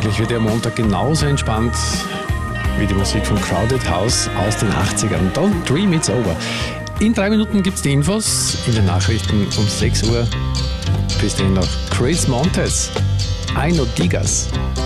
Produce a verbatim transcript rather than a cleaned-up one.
Hoffentlich wird der Montag genauso entspannt wie die Musik von Crowded House aus den achtzigern. Don't Dream It's Over. In drei Minuten gibt es die Infos in den Nachrichten um sechs Uhr. Bis dahin noch Chris Montes, I Know Digas.